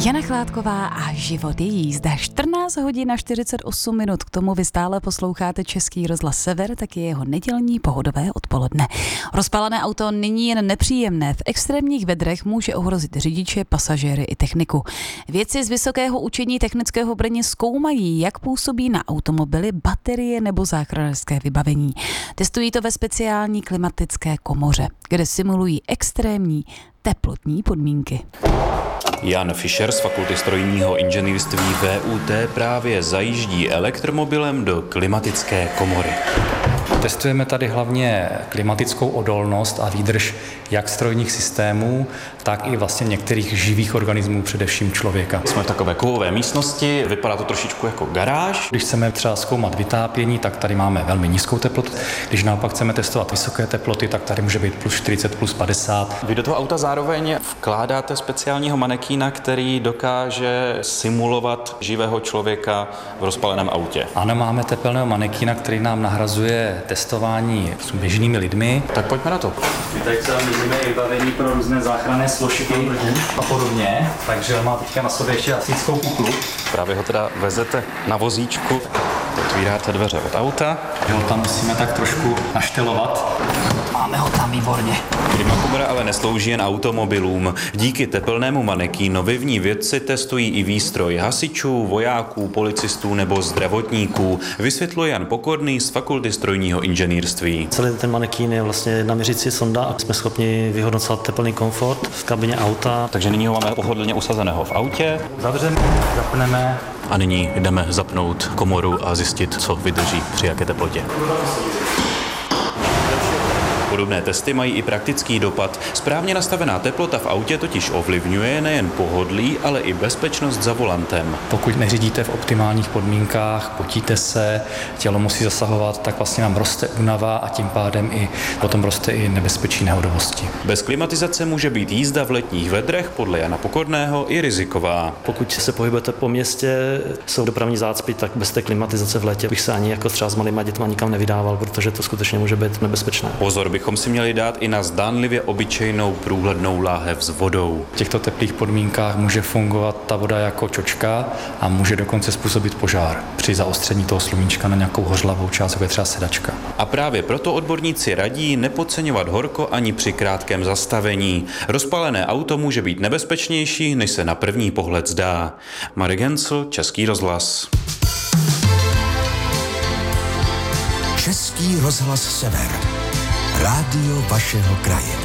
Jana Chládková a život je jízda. 14 hodin a 48 minut. K tomu vy stále posloucháte Český rozhlas Sever, tak je jeho nedělní pohodové odpoledne. Rozpálené auto není jen nepříjemné. V extrémních vedrech může ohrozit řidiče, pasažéry i techniku. Vědci z Vysokého učení technického v Brně zkoumají, jak působí na automobily baterie nebo záchranářské vybavení. Testují to ve speciální klimatické komoře, kde simulují extrémní teplotní podmínky. Jan Fischer z Fakulty strojního inženýrství VUT právě zajíždí elektromobilem do klimatické komory. Testujeme tady hlavně klimatickou odolnost a výdrž jak strojních systémů, tak i vlastně některých živých organismů, především člověka. Jsme v takové kovové místnosti, vypadá to trošičku jako garáž. Když chceme třeba zkoumat vytápění, tak tady máme velmi nízkou teplotu. Když naopak chceme testovat vysoké teploty, tak tady může být plus 40, plus 50. Vy do toho auta zároveň vkládáte speciálního manekína, který dokáže simulovat živého člověka v rozpáleném autě. Ano, máme tepelného manekína, který nám nahrazuje testování s běžnými lidmi. Tak pojďme na to. Tady třeba můžeme vybavení pro různé záchranné složky a podobně, takže má teďka na sobě ještě hasičskou kuklu. Právě ho teda vezete na vozíčku, otvíráte dveře od auta. Jo, tam musíme tak trošku naštelovat. Máme ho tam výborně. Klimakomora ale neslouží jen automobilům. Díky tepelnému manekínovi v ní vědci testují i výstroj hasičů, vojáků, policistů nebo zdravotníků, vysvětluje Jan Pokorný z Fakulty strojního inženýrství. Celý ten manekín je vlastně jedna měřící sonda a jsme schopni vyhodnocovat teplný komfort v kabině auta. Takže nyní ho máme pohodlně usazeného v autě. Zavřeme, zapneme. A nyní jdeme zapnout komoru a zjistit, co vydrží při jaké teplotě. Podobné testy mají i praktický dopad. Správně nastavená teplota v autě totiž ovlivňuje nejen pohodlí, ale i bezpečnost za volantem. Pokud neřídíte v optimálních podmínkách, potíte se, tělo musí zasahovat, tak vlastně nám roste únava a tím pádem i potom roste i nebezpečí nehodovosti. Bez klimatizace může být jízda v letních vedrech podle Jana Pokorného i riziková. Pokud se pohybujete po městě, jsou dopravní zácpy, tak bez té klimatizace v létě bych se ani jako třeba s malýma dětma nikam nevydával, protože to skutečně může být nebezpečné. Pozor bychom si měli dát i na zdánlivě obyčejnou průhlednou láhev s vodou. V těchto teplých podmínkách může fungovat ta voda jako čočka a může dokonce způsobit požár při zaostření toho sluníčka na nějakou hořlavou část, jako je třeba sedačka. A právě proto odborníci radí nepodceňovat horko ani při krátkém zastavení. Rozpálené auto může být nebezpečnější, než se na první pohled zdá. Marek Hensl, Český rozhlas. Český rozhlas Sever. Rádio vašeho kraje.